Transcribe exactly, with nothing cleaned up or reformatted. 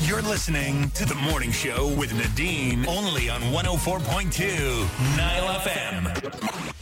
You're listening to The Morning Show with Nadine, only on one oh four point two Nile F M.